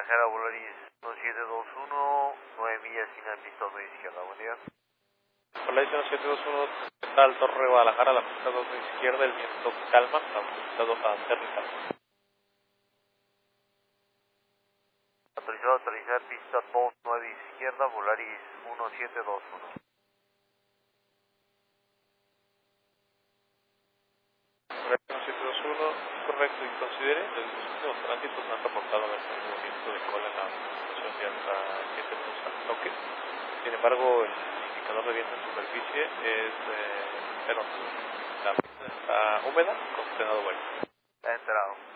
Guadalajara, Volaris 1721, 9 millas sin la pista 2 izquierda, buen día. Volaris 1721, ¿qué tal? Torre Guadalajara, la pista 2 izquierda, el viento calma, autorizado a aterrizar. Autorizado a aterrizar, pista 2, 9 izquierda, Volaris 1721. Volaris 1721, correcto, y considere, desde los últimos tránsitos me han reportado haber tenido movimiento de cola en la estación de alta 7 al toque. Sin embargo, el indicador de viento en superficie es 0. La pista está húmeda con frenado bueno. Está enterado.